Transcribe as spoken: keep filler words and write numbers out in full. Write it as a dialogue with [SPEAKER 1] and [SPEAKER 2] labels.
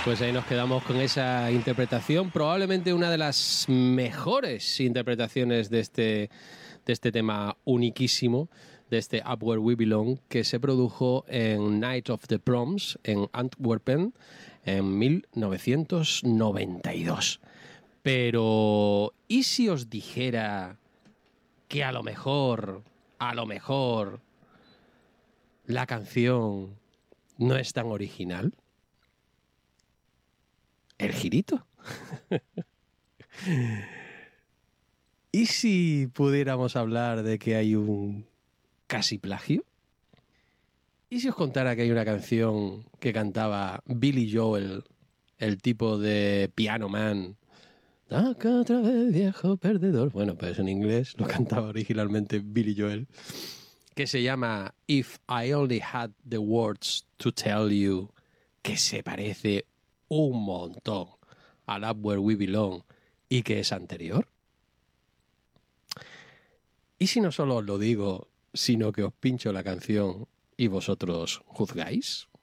[SPEAKER 1] Pues ahí nos quedamos con esa interpretación, probablemente una de las mejores interpretaciones de este, de este tema uniquísimo, de este Up Where We Belong, que se produjo en Night of the Proms en Antwerpen en mil novecientos noventa y dos. Pero, ¿y si os dijera que a lo mejor, a lo mejor, la canción no es tan original? El girito. ¿Y si pudiéramos hablar de que hay un casi plagio? ¿Y si os contara que hay una canción que cantaba Billy Joel, el tipo de Piano Man? Acá otra vez, viejo perdedor. Bueno, pues en inglés lo cantaba originalmente Billy Joel, que se llama If I Only Had the Words to Tell You, que se parece un montón al Up Where We Belong y que es anterior. ¿Y si no solo os lo digo, sino que os pincho la canción y vosotros juzgáis?